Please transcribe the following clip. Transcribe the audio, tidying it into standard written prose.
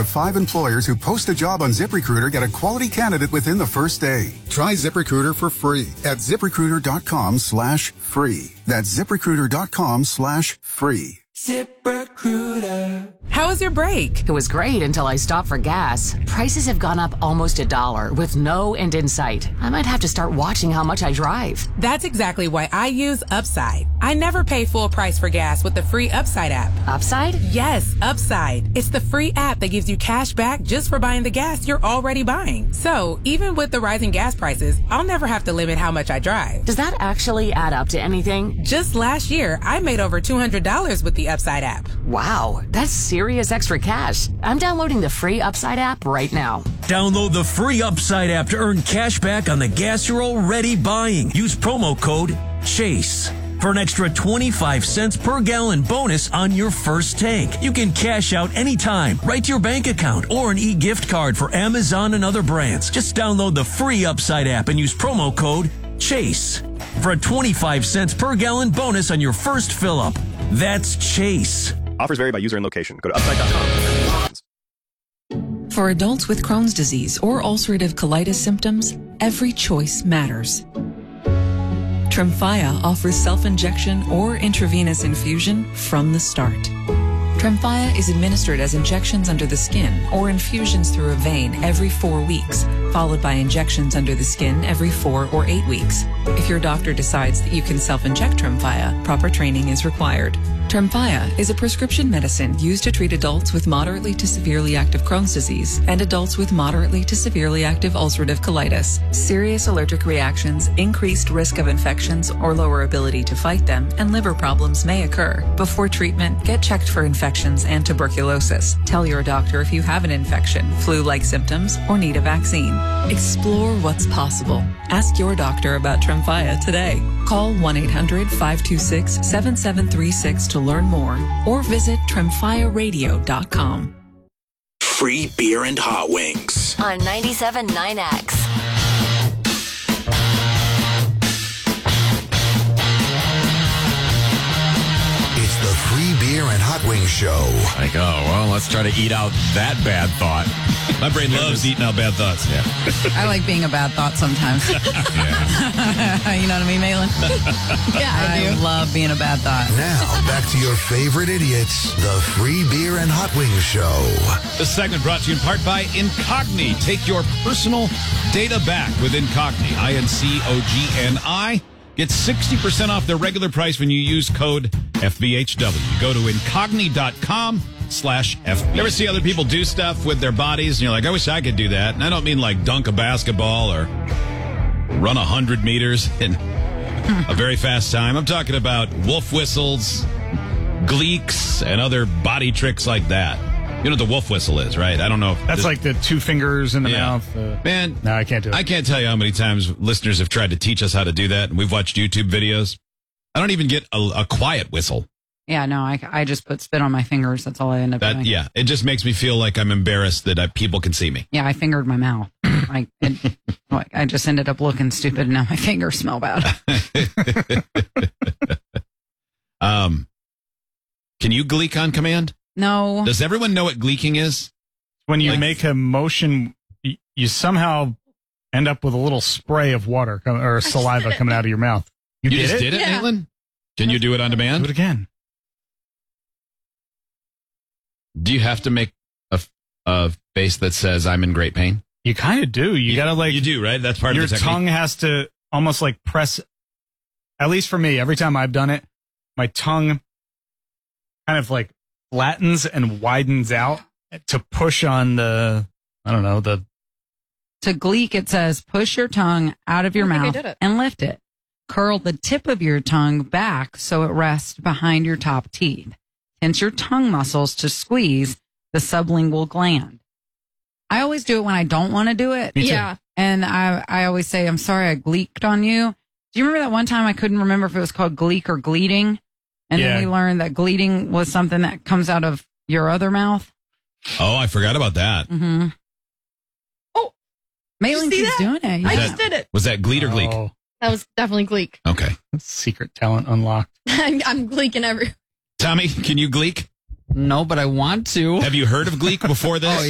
of 5 employers who post a job on ZipRecruiter get a quality candidate within the first day. Try ZipRecruiter for free at ZipRecruiter.com/free. That's ZipRecruiter.com/free. ZipRecruiter. How was your break? It was great until I stopped for gas. Prices have gone up almost $1 with no end in sight. I might have to start watching how much I drive. That's exactly why I use Upside. I never pay full price for gas with the free Upside app. Upside? Yes, Upside. It's the free app that gives you cash back just for buying the gas you're already buying. So even with the rising gas prices, I'll never have to limit how much I drive. Does that actually add up to anything? Just last year, I made over $200 with the Upside app. Wow, that's serious extra cash. I'm downloading the free Upside app right now. Download the free Upside app to earn cash back on the gas you're already buying. Use promo code CHASE for an extra 25 cents per gallon bonus on your first tank. You can cash out anytime, right to your bank account, or an e-gift card for Amazon and other brands. Just download the free Upside app and use promo code CHASE for a 25 cents per gallon bonus on your first fill-up. That's CHASE. Offers vary by user and location. Go to upside.com. For adults with Crohn's disease or ulcerative colitis symptoms, every choice matters. Tremfya offers self-injection or intravenous infusion from the start. Tremfya is administered as injections under the skin or infusions through a vein every 4 weeks, followed by injections under the skin every 4 or 8 weeks. If your doctor decides that you can self-inject Tremfya, proper training is required. Tremfya is a prescription medicine used to treat adults with moderately to severely active Crohn's disease and adults with moderately to severely active ulcerative colitis. Serious allergic reactions, increased risk of infections or lower ability to fight them, and liver problems may occur. Before treatment, get checked for infections and tuberculosis. Tell your doctor if you have an infection, flu-like symptoms, or need a vaccine. Explore what's possible. Ask your doctor about Tremfya today. Call 1-800-526-7736 to learn more or visit tremfyaradio.com. Free beer and hot wings. On 97.9X. It's the Free Beer and Hot Wings Show. Like, oh, well, let's try to eat out that bad thought. My brain loves eating out bad thoughts. Yeah. I like being a bad thought sometimes. You know what I mean, Malin? Yeah, I love being a bad thought. Now, back to your favorite idiots, the Free Beer and Hot Wings Show. This segment brought to you in part by Incogni. Take your personal data back with Incogni. INCOGNI. Get 60% off their regular price when you use code FBHW. Go to incogni.com/FB. You ever see other people do stuff with their bodies and you're like, I wish I could do that? And I don't mean like dunk a basketball or run 100 meters in a very fast time. I'm talking about wolf whistles, gleeks, and other body tricks like that. You know what the wolf whistle is, right? I don't know. That's like the 2 fingers in the mouth. Man, no, I can't do it. I can't tell you how many times listeners have tried to teach us how to do that, and we've watched YouTube videos. I don't even get a quiet whistle. Yeah, no, I just put spit on my fingers. That's all I end up doing. Yeah, it just makes me feel like I'm embarrassed that people can see me. Yeah, I fingered my mouth. I just ended up looking stupid, and now my fingers smell bad. Can you gleek on command? No. Does everyone know what gleeking is? When you make a motion, you somehow end up with a little spray of water or saliva coming out of your mouth. You just did it, yeah. Maitland? Can you do it on demand? Do it again. Do you have to make a face that says I'm in great pain? You kind of do. You gotta You do, right? That's part of the technique. Your tongue has to almost like press. At least for me, every time I've done it, my tongue kind of like flattens and widens out to push on to gleek, it says push your tongue out of your mouth and lift it. Curl the tip of your tongue back so it rests behind your top teeth. Tense your tongue muscles to squeeze the sublingual gland. I always do it when I don't want to do it. Me too. Yeah. And I always say, I'm sorry I gleeked on you. Do you remember that one time I couldn't remember if it was called gleek or gleeding? And then we learned that gleeding was something that comes out of your other mouth. Oh, I forgot about that. Mm-hmm. Oh, Malin keeps doing it. I just did it. Was that gleed or gleek? That was definitely gleek. Okay. Secret talent unlocked. I'm gleeking every. Tommy, can you gleek? No, but I want to. Have you heard of gleek before this?